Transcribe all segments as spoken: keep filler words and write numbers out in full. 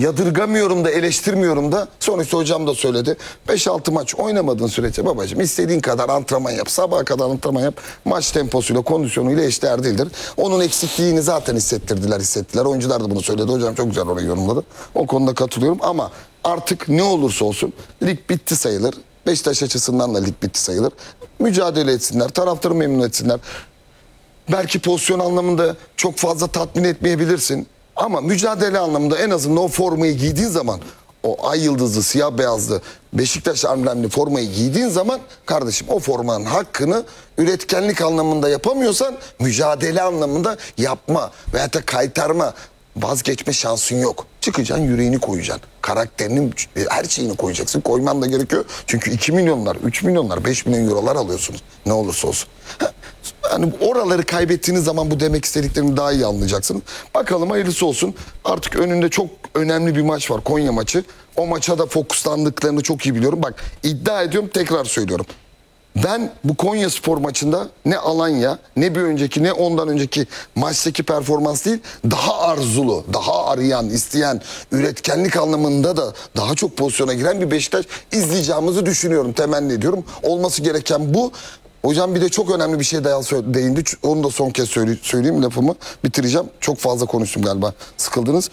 yadırgamıyorum da eleştirmiyorum da. Sonuçta hocam da söyledi. beş altı maç oynamadığın sürece babacığım istediğin kadar antrenman yap. Sabaha kadar antrenman yap. Maç temposuyla, kondisyonuyla eşdeğer değildir. Onun eksikliğini zaten hissettirdiler, hissettiler. Oyuncular da bunu söyledi. Hocam çok güzel orayı yorumladı. O konuda katılıyorum ama artık ne olursa olsun lig bitti sayılır. Beşiktaş açısından da lig bitti sayılır. Mücadele etsinler, taraftarı memnun etsinler. Belki pozisyon anlamında çok fazla tatmin etmeyebilirsin. Ama mücadele anlamında en azından o formayı giydiğin zaman, o ay yıldızlı, siyah beyazlı, Beşiktaş amblemli formayı giydiğin zaman kardeşim o formanın hakkını üretkenlik anlamında yapamıyorsan mücadele anlamında yapma veyahut da kaytarma, vazgeçme şansın yok. Çıkacaksın, yüreğini koyacaksın. Karakterini, her şeyini koyacaksın. Koyman da gerekiyor. Çünkü iki milyonlar, üç milyonlar, beş milyon eurolar alıyorsunuz. Ne olursa olsun. Yani oraları kaybettiğiniz zaman bu demek istediklerimi daha iyi anlayacaksınız. Bakalım hayırlısı olsun. Artık önünde çok önemli bir maç var. Konya maçı. O maça da fokuslandıklarını çok iyi biliyorum. Bak iddia ediyorum, tekrar söylüyorum. Ben bu Konyaspor maçında ne Alanya ne bir önceki ne ondan önceki maçtaki performans değil, daha arzulu, daha arayan, isteyen, üretkenlik anlamında da daha çok pozisyona giren bir Beşiktaş izleyeceğimizi düşünüyorum, temenni ediyorum. Olması gereken bu. Hocam bir de çok önemli bir şey daha değindi. Onu da son kez söyle, söyleyeyim, lafımı bitireceğim. Çok fazla konuştum galiba. Sıkıldınız.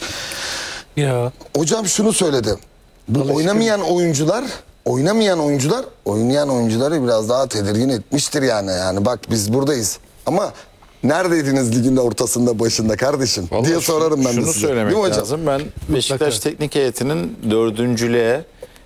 Ya. Hocam şunu söyledi. Bu oynamayan oyuncular, oynamayan oyuncular, oynayan oyuncuları biraz daha tedirgin etmiştir yani. Yani bak biz buradayız. Ama neredeydiniz ligin ortasında, başında kardeşim Vallahi diye sorarım ben şunu de size. söylemek Değil mi hocam? lazım. Ben Beşiktaş teknik heyetinin dördüncülüğe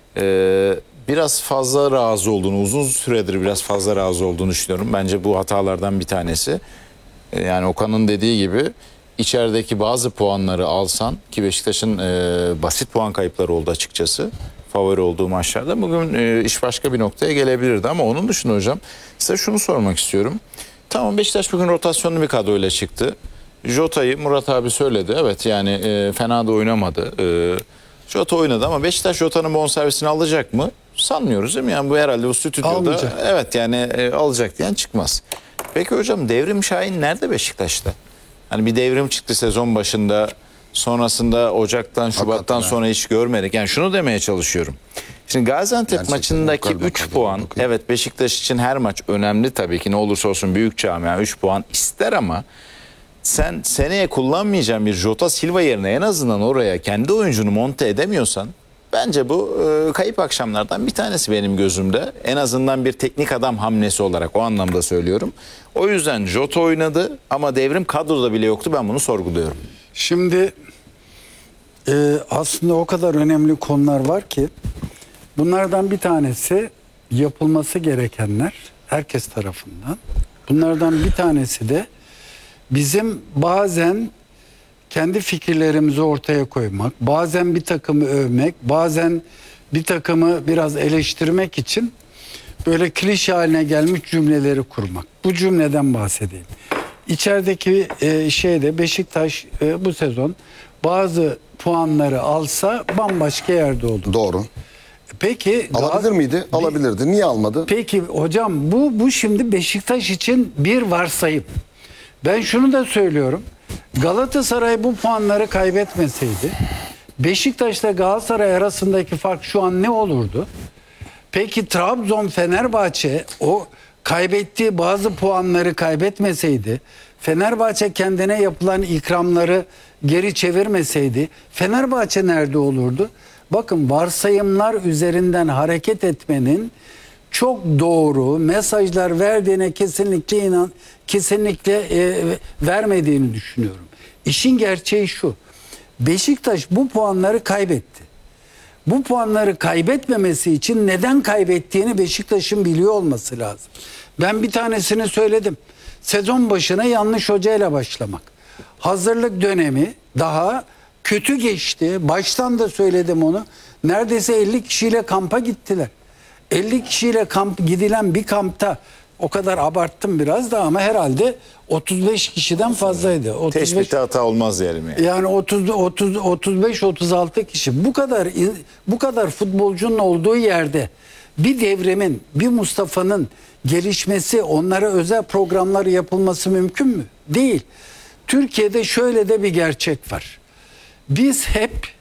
e, biraz fazla razı olduğunu, uzun süredir biraz fazla razı olduğunu düşünüyorum. Bence bu hatalardan bir tanesi. E, yani Okan'ın dediği gibi içerideki bazı puanları alsan, ki Beşiktaş'ın e, basit puan kayıpları oldu açıkçası. Favori olduğu maçlarda bugün e, iş başka bir noktaya gelebilirdi ama onun dışında hocam size şunu sormak istiyorum. Tamam, Beşiktaş bugün rotasyonlu bir kadroyla çıktı. Jota'yı Murat abi söyledi. Evet yani e, fena da oynamadı. E, Jota oynadı ama Beşiktaş Jota'nın bonservisini alacak mı? Sanmıyoruz değil mi? Yani bu herhalde bu stüdyoda Almayacak. evet yani e, alacak diyen çıkmaz. Peki hocam Devrim Şahin nerede Beşiktaş'ta? Hani bir devrim çıktı sezon başında. Sonrasında Ocak'tan, Şubat'tan Hakikaten sonra hiç görmedik. Yani şunu demeye çalışıyorum. Şimdi Gaziantep Gerçekten maçındaki yukarıda üç kaldı, puan, bakayım. evet Beşiktaş için her maç önemli tabii ki, ne olursa olsun büyük camia üç puan ister ama sen seneye kullanmayacağın bir Jota Silva yerine en azından oraya kendi oyuncunu monte edemiyorsan bence bu e, kayıp akşamlardan bir tanesi benim gözümde. En azından bir teknik adam hamlesi olarak o anlamda söylüyorum. O yüzden Jota oynadı ama Devrim kadroda bile yoktu, ben bunu sorguluyorum. Şimdi e, aslında o kadar önemli konular var ki bunlardan bir tanesi yapılması gerekenler herkes tarafından. Bunlardan bir tanesi de bizim bazen kendi fikirlerimizi ortaya koymak, bazen bir takımı övmek, bazen bir takımı biraz eleştirmek için böyle klişe haline gelmiş cümleleri kurmak. Bu cümleden bahsedeyim. İçerideki e, şeyde Beşiktaş e, bu sezon bazı puanları alsa bambaşka yerde olur. Doğru. Peki Alabilir miydi? Alabilirdi. Niye almadı? Peki hocam bu bu şimdi Beşiktaş için bir varsayım. Ben şunu da söylüyorum. Galatasaray bu puanları kaybetmeseydi Beşiktaş'la Galatasaray arasındaki fark şu an ne olurdu? Peki Trabzon, Fenerbahçe o kaybettiği bazı puanları kaybetmeseydi, Fenerbahçe kendine yapılan ikramları geri çevirmeseydi Fenerbahçe nerede olurdu? Bakın, varsayımlar üzerinden hareket etmenin çok doğru mesajlar verdiğine kesinlikle inan kesinlikle e, vermediğini düşünüyorum. İşin gerçeği şu. Beşiktaş bu puanları kaybetti. Bu puanları kaybetmemesi için neden kaybettiğini Beşiktaş'ın biliyor olması lazım. Ben bir tanesini söyledim. Sezon başına yanlış hocayla başlamak. Hazırlık dönemi daha kötü geçti. Baştan da söyledim onu. Neredeyse elli kişiyle kampa gittiler. elli kişiyle kamp gidilen bir kampta, o kadar abarttım biraz da ama herhalde otuz beş kişiden fazlaydı. otuz beş, Teşbihte hata olmaz diyelim yani. yani otuz otuz otuz beş otuz altı kişi, bu kadar bu kadar futbolcunun olduğu yerde bir Devrim'in, bir Mustafa'nın gelişmesi, onlara özel programlar yapılması mümkün mü? Değil. Türkiye'de şöyle de bir gerçek var. Biz hep